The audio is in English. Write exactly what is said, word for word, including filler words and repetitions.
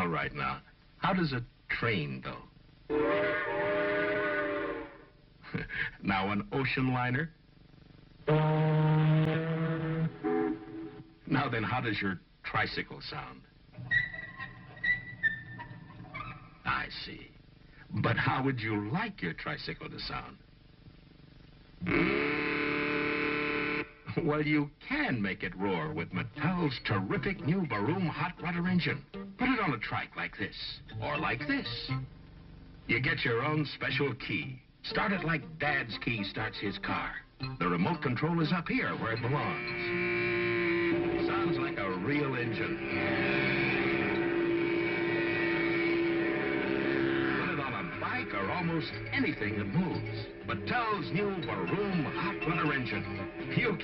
All right, now. How does a train go? Now, an ocean liner? Now then, how does your tricycle sound? I see. But how would you like your tricycle to sound? Well, you can make it roar with Mattel's terrific new Baroom hot rudder engine. Put it on a trike like this, or like this. You get your own special key. Start it like Dad's key starts his car. The remote control is up here where it belongs. Sounds like a real engine. Put it on a bike or almost anything that moves. Mattel's new Baroom hot rudder engine. You can